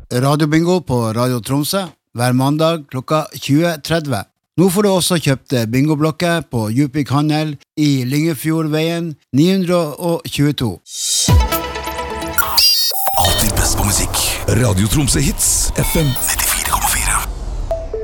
radiobingo på Radio Tromsø hver mandag klokka 20:30. Nå får du også kjøpt bingoblokker på Djupvik Handel i Lyngefjordveien 922. Alltid best på musikk. Radio Tromsø Hits FM 92.